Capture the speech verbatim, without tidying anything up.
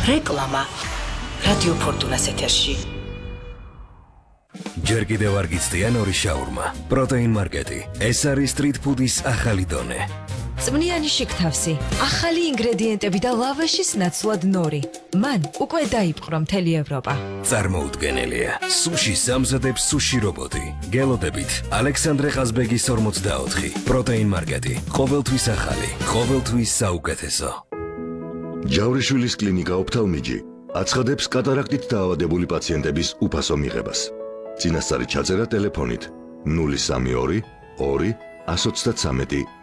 რეკლამა რადიო ფორტუნას ეთერში. ჯერ კიდევ არ გიცდიან ორი შაურმა. პროტეინ მარკეტი. ეს არის სტრიტ ფუდის ახალი დონე. წვნიანი შიგთავსი, ახალი ინგრედიენტები და ლავაშის ნაცვლად ნორი. მან უკვე დაიპყრო მთელი ევროპა. წარმოუდგენელია. სუში სამზადებს სუში რობოტი. გელოდებით ალექსანდრე ყაზბეგის ორმოცდაოთხი. პროტეინ მარკეტი. ყოველთვის ახალი, ყოველთვის საუკეთესო. ჯავრიშვილის კლინიკა ოფთალმიჯი აცხადებს კატარაქტით დაავადებული პაციენტების უფასო მიღებას. წინასწარი ჩაწერა ტელეფონით ნული სამი ორი ორი ათს ოცდათვრამეტი